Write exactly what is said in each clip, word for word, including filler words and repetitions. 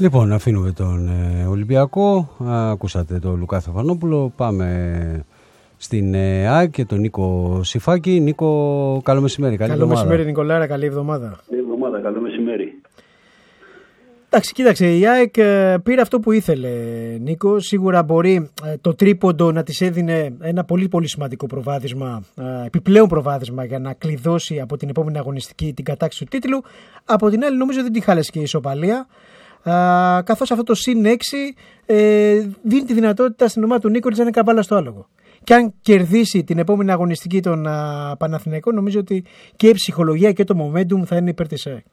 Λοιπόν, αφήνουμε τον ε, Ολυμπιακό. Ακούσατε τον Λουκά Θεοφανόπουλο. Πάμε στην ε, ΑΕΚ και τον Νίκο Σιφάκη. Νίκο, καλό μεσημέρι. Καλή καλό εβδομάδα. μεσημέρι, Νικολάρα. Καλή εβδομάδα. Καλή εβδομάδα, καλό μεσημέρι. Εντάξει, κοίταξε, η ΑΕΚ πήρε αυτό που ήθελε, Νίκο. Σίγουρα μπορεί το τρίποντο να της έδινε ένα πολύ πολύ σημαντικό προβάδισμα, επιπλέον προβάδισμα για να κλειδώσει από την επόμενη αγωνιστική την κατάκτηση του τίτλου. Από την άλλη, νομίζω δεν τη χάλεσε και η ισοπαλία. Καθώς αυτό το συν έξι ε, δίνει τη δυνατότητα στην ομάδα του Νίκολιτς να είναι καβάλα στο άλογο. Και αν κερδίσει την επόμενη αγωνιστική των Παναθηναϊκών, νομίζω ότι και η ψυχολογία και το momentum θα είναι υπέρ της ΑΕΚ.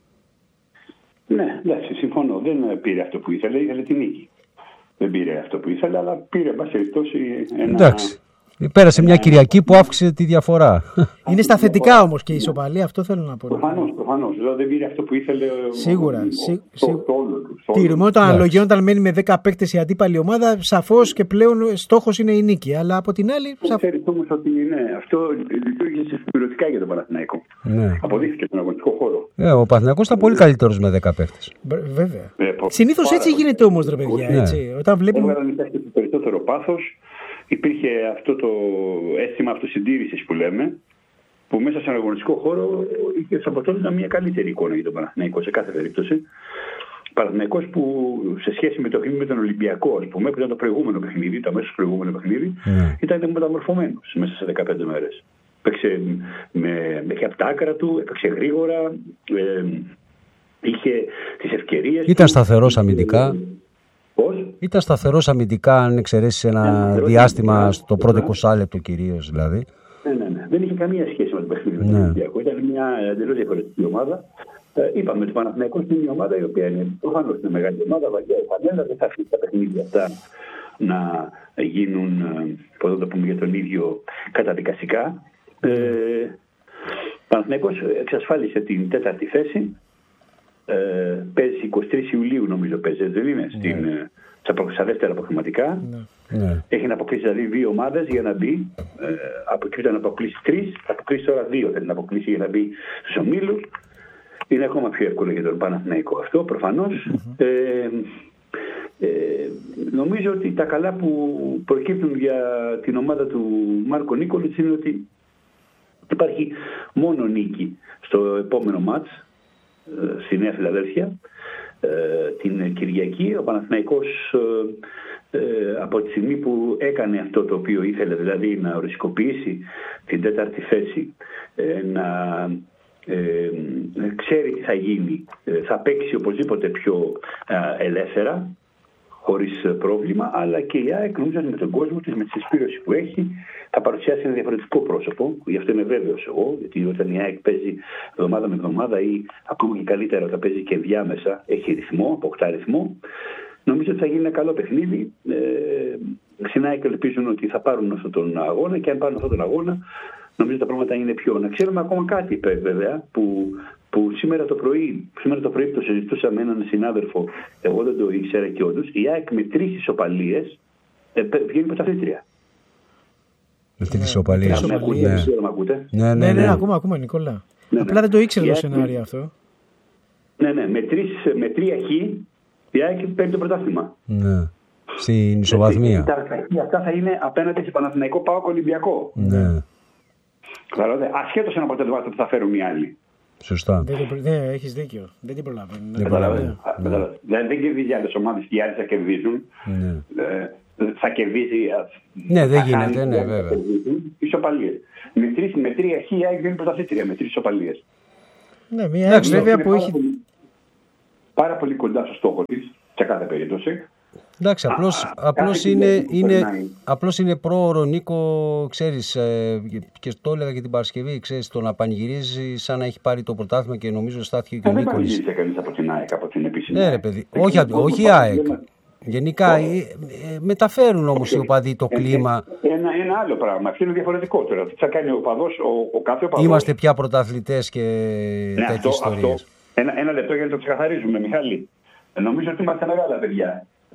Ναι, εντάξει, συμφωνώ. Δεν πήρε αυτό που ήθελε, ήθελε την νίκη. Δεν πήρε αυτό που ήθελε, αλλά πήρε, εν πάση περιπτώσει, ένα. Εντάξει. Πέρασε μια Κυριακή που αύξησε τη διαφορά. Είναι στα θετικά όμως και η ισοπαλία, αυτό θέλω να πω. Προφανώς, προφανώς. Δηλαδή δεν πήρε αυτό που ήθελε. Σίγουρα. Το τηρημένο των αναλογιών, όταν μένει με δέκα παίκτες η αντίπαλη ομάδα, σαφώς και πλέον στόχος είναι η νίκη. Αλλά από την άλλη. Ξέρεις όμως ότι ναι, αυτό λειτουργήσε συμπληρωτικά για τον Παναθηναϊκό. Ναι. Αποδείχθηκε στον αγωνιστικό χώρο. Ε, ο Παναθηναϊκός ήταν πολύ καλύτερος με δέκα παίκτες. Βέβαια. Ε, Συνήθως έτσι γίνεται όμως, ρε παιδιά. Ναι. Έτσι. Όταν βλέπουμε. Έβγαλαν περισσότερο πάθος. Υπήρχε αυτό το αίσθημα αυτοσυντήρησης που λέμε, που μέσα σε ένα αγωνιστικό χώρο είχε αποτέλεσμα μια καλύτερη εικόνα για τον Παναθηναϊκό σε κάθε περίπτωση. Παναθηναϊκός που σε σχέση με το παιχνίδι με τον Ολυμπιακό, ας πούμε, που ήταν το προηγούμενο παιχνίδι, το αμέσως προηγούμενο παιχνίδι, mm. ήταν μεταμορφωμένος μέσα σε δεκαπέντε μέρες. Έπαιξε με, με από τα άκρα του, έπαιξε γρήγορα, ε, είχε τις ευκαιρίες. Ήταν σταθερός αμυντικά. Πώς? Ήταν σταθερός αμυντικά, αν εξαιρέσεις ένα yeah, διάστημα στο πρώτο είκοσι λεπτό κυρίως δηλαδή. Ναι, ναι, ναι. Δεν είχε καμία σχέση με το παιχνίδι με τον Ολυμπιακό. Ήταν μια εντελώς διαφορετική ομάδα. Ε, είπαμε ότι ο Παναθηναϊκός είναι μια ομάδα η οποία είναι προφανώς μια μεγάλη ομάδα, βαγιά η φανέλα, δεν θα αφήσει τα παιχνίδια αυτά να γίνουν, πώς να το πούμε για τον ίδιο, καταδικαστικά. Ε, ο Παναθηναϊκός εξασφάλισε την τέταρτη θέση. Ε, παίζει εικοστή τρίτη Ιουλίου, νομίζω παίζει, δεν είναι, ναι. στην, στα δεύτερα αποκλεισματικά. Ναι. Έχει να αποκλείσει δηλαδή δύο ομάδες για να μπει. Ε, από εκεί ήταν να αποκλείσει τρεις, θα αποκλείσει τώρα δύο. Θέλει να αποκλείσει για να μπει στους ομίλους. Είναι ακόμα πιο εύκολο για τον Παναθηναϊκό αυτό, προφανώς. Mm-hmm. Ε, ε, νομίζω ότι τα καλά που προκύπτουν για την ομάδα του Μάρκο Νίκολιτς είναι ότι υπάρχει μόνο νίκη στο επόμενο μάτς στη Νέα Φιλαδέλφια την Κυριακή. Ο Παναθηναϊκός ε, από τη στιγμή που έκανε αυτό το οποίο ήθελε, δηλαδή να οριστικοποιήσει την τέταρτη θέση, ε, να ε, ξέρει τι θα γίνει, θα παίξει οπωσδήποτε πιο ε, ελεύθερα, χωρίς πρόβλημα, αλλά και η ΑΕΚ νομίζω με τον κόσμο της, με τη συσπήρωση που έχει, θα παρουσιάσει ένα διαφορετικό πρόσωπο. Γι' αυτό είμαι βέβαιος εγώ, γιατί όταν η ΑΕΚ παίζει εβδομάδα με εβδομάδα ή ακόμα και καλύτερα όταν παίζει και ενδιάμεσα, έχει ρυθμό, αποκτά ρυθμό, νομίζω ότι θα γίνει ένα καλό παιχνίδι. Ε, στην ΑΕΚ ελπίζουν ότι θα πάρουν αυτόν τον αγώνα και αν πάρουν αυτόν τον αγώνα, νομίζω τα πράγματα είναι πιο. Να ξέρουμε ακόμα κάτι βέβαια που. που σήμερα το πρωί, σήμερα το πρωί το συζητούσα με έναν συνάδελφο, εγώ δεν το ήξερα και όντως, η ΑΕΚ με τρεις ισοπαλίες ε, βγαίνει πρωταθλήτρια. Με τρεις ισοπαλίες. Με ακούτε, δεν ξέρω αν ακούτε. Ναι, ναι, ναι, ακούμε, ακούμε, Νικόλα. Ναι, απλά ναι. δεν το ήξερα το σενάριο αυτό. Ναι, ναι, με, τρεις, με τρία χ η ΑΕΚ παίρνει το πρωτάθλημα. Ναι, στην ισοβαθμία. Αυτά θα είναι απέναντι σε Παναθηναϊκό ΠΑΟΚ Ολυμπιακό. Ναι. Ασχέτως ένα αποτέλεσμα που θα φέρουν οι άλλοι. Σωστά. Δεν, δεν έχεις δίκιο. Δεν την προλαβαίνουν. Δεν προλαβαίνουν. Δεν, δεν κερδίζει άλλες ομάδες και οι άλλες θα κερδίζουν. Ναι. Ε, θα κερδίζει. Ναι, δεν γίνεται, ναι, βέβαια. Ισοπαλίες. Με, τρεις, με τρία χ η ΑΕΚ βγαίνει πρωταθλήτρια, με τρεις ισοπαλίες. Ναι, μια ΑΕΚ βέβαια που έχει. Πάρα πολύ κοντά στο στόχο της, σε κάθε περίπτωση. Εντάξει, απλώς, Α, απλώς, είναι, είναι, απλώς είναι πρόωρο, Νίκο, ξέρεις, ε, και το έλεγα και την Παρασκευή, ξέρεις, το να πανηγυρίζει σαν να έχει πάρει το πρωτάθλημα και νομίζω στάθηκε και ο Νίκολης. Δεν πανηγύρισε κανείς από την ΑΕΚ, από την επίσημη. Ναι ρε παιδί, όχι, όχι η ΑΕΚ. Γενικά, ε, ε, μεταφέρουν όμως οι οπαδοί το κλίμα. Ε, ένα, ένα άλλο πράγμα, αυτό είναι διαφορετικό τώρα. Τι θα κάνει ο οπαδός, ο, ο κάθε οπαδός. Είμαστε πια πρωταθλητές και ναι, τέτοιες ιστορίες. Ένα, ένα λεπτό για να το ξεκαθαρίζουμε, Μιχάλη. Νομίζω ότι είμαστε μεγάλα παιδιά.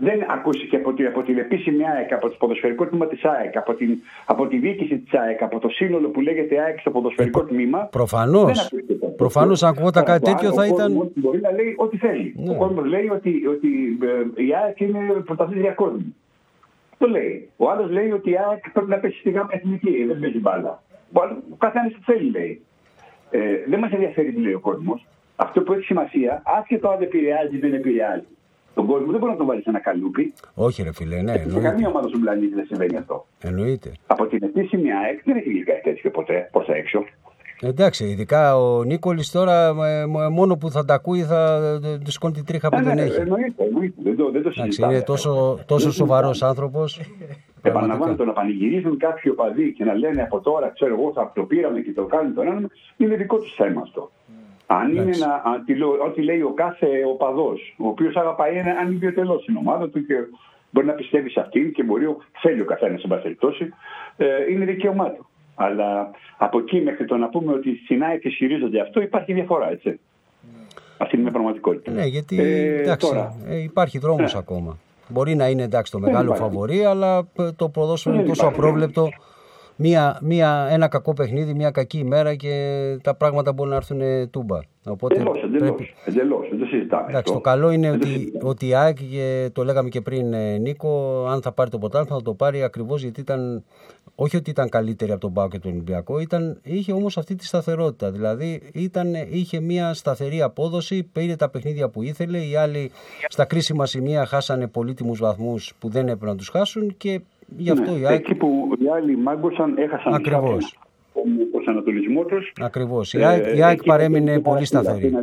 δεν ακούστηκε από, από την επίσημη ΑΕΚ, από το ποδοσφαιρικό τμήμα της ΑΕΚ, από, την, από τη διοίκηση της ΑΕΚ, από το σύνολο που λέγεται ΑΕΚ στο ποδοσφαιρικό ε, τμήμα. Προφανώς. Προφανώς, αν ακουγόταν κάτι τέτοιο θα ήταν. Ο μπορεί να λέει ό,τι θέλει. Ναι. Ο κόσμος λέει ότι, ότι ε, η ΑΕΚ είναι πρωταθλήτρια κόσμου. Το λέει. Ο άλλος λέει ότι η ΑΕΚ πρέπει να πέσει στη γάμα εθνική, δεν παίζει μπάλα. Ο καθένας τι θέλει, λέει. Ε, δεν μας ενδιαφέρει τι λέει ο κόσμος. Αυτό που έχει σημασία, άσχετο αν επηρεάζει ή δεν επηρεάζει τον κόσμο, δεν μπορεί να τον βάλει σε ένα καλούπι. Όχι, ρε φίλε, ναι. Σε καμία ομάδα στον πλανήτη δεν συμβαίνει αυτό. Εννοείται. Από την επίσημη ΑΕΚ δεν έχει βγει κάτι τέτοιο ποτέ προς τα έξω. Εντάξει, ειδικά ο Νίκολης τώρα μόνο που θα τα ακούει θα του σηκώνει την τρίχα που ναι, δεν ναι, έχει. Εννοείται, εννοείται. Δεν το, δεν το συζητάμε. Είναι τόσο, τόσο σοβαρός άνθρωπος. Επαναλαμβάνω, το να πανηγυρίζουν κάποιοι οπαδοί και να λένε από τώρα, ξέρω εγώ, θα το πήραμε και το κάνουμε τον έναν, είναι δικό του θέμα αυτό. Αν είναι να, ό,τι λέει ο κάθε οπαδός, ο οποίος αγαπάει ένα ανιδιοτελώς στην ομάδα του και μπορεί να πιστεύει σε αυτήν και μπορεί, θέλει ο καθένας, εν πάση περιπτώσει, είναι δικαίωμά του. Αλλά από εκεί μέχρι το να πούμε ότι στην ΑΕΚ ισχυρίζονται αυτό, υπάρχει διαφορά, έτσι. Mm. Αυτή είναι μια πραγματικότητα. Ναι, γιατί ε, εντάξει, τώρα, ε, υπάρχει δρόμος ναι. ακόμα. Μπορεί να είναι εντάξει το μεγάλο φαβορί, αλλά το ποδόσφαιρο είναι τόσο απρόβλεπτο. Μία, μία, ένα κακό παιχνίδι, μια κακή ημέρα και τα πράγματα μπορούν να έρθουν τούμπα. Οπότε εντελώς, εντελώς, πρέπει... εντελώς, δεν το συζητάμε. Εντάξει, το καλό είναι ότι, ότι η ΑΕΚ, και το λέγαμε και πριν Νίκο, αν θα πάρει το πρωτάθλημα θα το πάρει ακριβώς γιατί ήταν, όχι ότι ήταν καλύτερη από τον ΠΑΟΚ και τον Ολυμπιακό, ήταν, είχε όμως αυτή τη σταθερότητα. Δηλαδή ήταν, είχε μια σταθερή απόδοση, πήρε τα παιχνίδια που ήθελε, οι άλλοι στα κρίσιμα σημεία χάσανε πολύτιμους βαθμούς που δεν έπρεπε να τους χάσουν και γι' αυτό ναι, η ΑΕΚ... Εκεί που οι άλλοι μάγκωσαν, έχασαν ακριβώς. Ο προσανατολισμό τους. Ακριβώς. Η ΑΕΚ, η ΑΕΚ παρέμεινε πολύ σταθερή.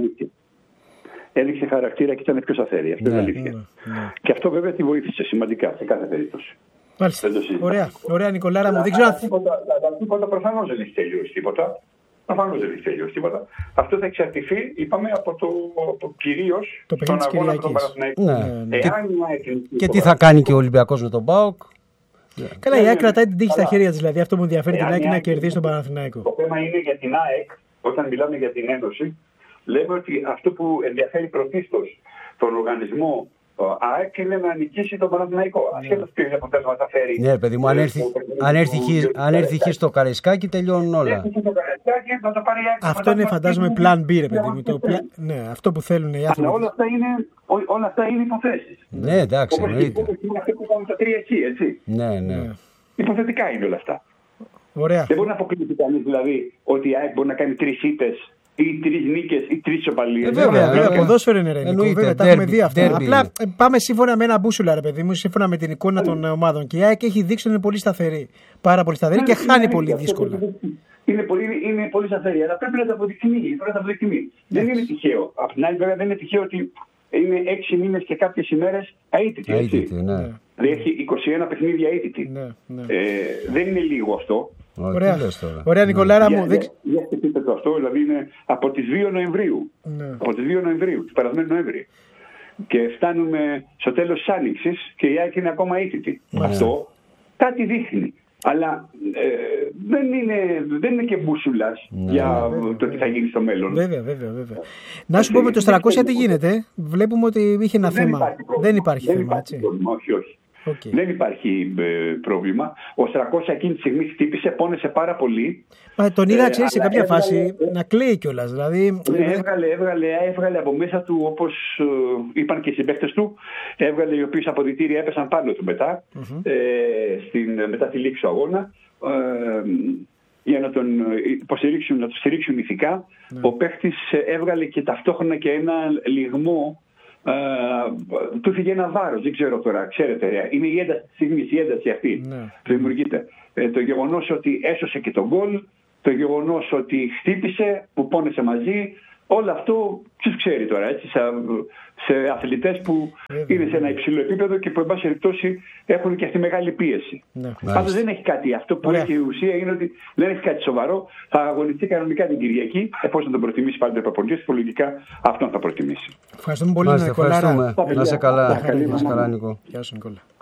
Έδειξε χαρακτήρα και ήταν πιο σταθερή. Αυτό ναι, είναι αλήθεια. Ναι, ναι. Και αυτό βέβαια τη βοήθησε σημαντικά σε κάθε περίπτωση. Μάλιστα. Ωραία, ωραία Νικολάρα μου. Δεν ξέρω αν. Τα τίποτα προφανώς δεν έχει τελειώσει τίποτα. Προφανώς δεν έχει τελειώσει τίποτα. Αυτό θα εξαρτηθεί, είπαμε, από το, το κυρίως το τον αγώνα του τον Παναθηναϊκό. Ναι. Ε, και, και τι θα κάνει και ο Ολυμπιακός με τον ΠΑΟΚ. Καλά, η ΑΕΚ κρατάει την τύχη στα χέρια της. Δηλαδή αυτό που ενδιαφέρει την ΑΕΚ είναι να κερδίσει τον Παναθηναϊκό. Το θέμα είναι για την ΑΕΚ, όταν μιλάμε για την Ένωση, λέμε ότι αυτό που ενδιαφέρει πρωτίστως τον οργανισμό ΑΕΚ είναι να νικήσει τον Παναθηναϊκό. Ασχέτως ποιο αποτέλεσμα θα φέρει. Ναι, παιδί μου, αν έρθει χ στο Καραϊσκάκι τελειώνουν όλα. Αυτό είναι, φαντάζομαι, πλάν B, ρε παιδί μου. Ναι, αυτό που θέλουν οι άνθρωποι. Όλα αυτά είναι υποθέσεις. Ναι, εντάξει, εννοείται. Είναι αυτό που είπαμε τα τρία εκεί, έτσι. Ναι, ναι. Υποθετικά είναι όλα αυτά. Ωραία. Δεν μπορεί να αποκλείσει κανείς δηλαδή ότι η ΑΕΚ μπορεί να κάνει τρεις ήττες ή τρεις νίκες ή τρεις ισοπαλίες. Ε, βέβαια, βέβαια, ποδόσφαιρο είναι ρενικό. Βέβαια, τα έχουμε δει αυτά. Απλά πάμε σύμφωνα με ένα μπούσουλα, ρε παιδί μου, σύμφωνα με την εικόνα των ομάδων. Και η ΑΕΚ έχει δείξει ότι είναι πολύ σταθερή. Πάρα πολύ σταθερή και χάνει πολύ δύσκολα. Είναι πολύ, είναι πολύ σταθερή, αλλά πρέπει να τα αποδεικνύει. Πρέπει να τα αποδεικνύει. Δεν είναι τυχαίο. Απ' την άλλη, βέβαια, δεν είναι τυχαίο ότι είναι έξι μήνες και κάποιες ημέρες αίτητη. Αίτητη, ναι. Δηλαδή έχει είκοσι ένα παιχνίδια αίτητη. Ναι, ναι. Ε, δεν είναι λίγο αυτό. Ωραία, Ωραία Νικολάρα μου. Για σκεφτείτε το αυτό, δηλαδή είναι από τις δύο Νοεμβρίου. Ναι. Από τις δύο Νοεμβρίου, του περασμένου Νοέμβρη. Και φτάνουμε στο τέλος της Άνοιξης και η ΑΕΚ είναι ακόμα αίτητη. Ναι. Αυτό κάτι δείχνει. Αλλά ε, δεν, είναι, δεν είναι και μπούσουλας ναι, για βέβαια, το τι θα γίνει στο μέλλον. Βέβαια, βέβαια, βέβαια. Να σου πω με το τριακόσια τι γίνεται. Βλέπουμε ότι είχε ένα δεν θέμα. Υπάρχει δεν υπάρχει δεν θέμα, υπάρχει έτσι. Πρόβλημα, όχι, όχι. Okay. Δεν υπάρχει ε, πρόβλημα. Ο Στρακόσια εκείνη τη στιγμή χτύπησε, πόνεσε πάρα πολύ. Μα τον είδα, ξέρεις, σε κάποια έβγαλε, φάση να κλαίει κιόλας. Δηλαδή, ναι, έβγαλε, έβγαλε, έβγαλε από μέσα του, όπως ε, είπαν και οι συμπαίκτες του, έβγαλε οι οποίοι αποδυτήρια έπεσαν πάνω του μετά, mm-hmm. ε, στην, μετά τη λήξη του αγώνα. Ε, για να τον υποστηρίξουν, να τον στηρίξουν ηθικά. Mm. Ο παίχτης έβγαλε και ταυτόχρονα και ένα λιγμό. Uh, του φύγε ένα βάρος, δεν ξέρω τώρα, ξέρετε, είναι η ένταση της στιγμής, η ένταση αυτή ναι. που δημιουργείται. Ε, το γεγονός ότι έσωσε και τον γκολ, το γεγονός ότι χτύπησε, που πόνεσε μαζί, όλο αυτό ποιος ξέρει τώρα, έτσι, σε, σε αθλητές που ε, είναι σε ένα υψηλό επίπεδο και που εν πάση περιπτώσει έχουν και αυτή μεγάλη πίεση. Ναι. Πάντως δεν έχει κάτι, αυτό που Ωραία. Έχει η ουσία είναι ότι δεν έχει κάτι σοβαρό, θα αγωνιστεί κανονικά την Κυριακή, εφόσον τον προτιμήσει πάντα ο προπονητής, πολιτικά αυτόν θα προτιμήσει. Ευχαριστούμε πολύ, Νικολάρα. Να σε καλά, Νίκο. Γεια σου, Νικόλα.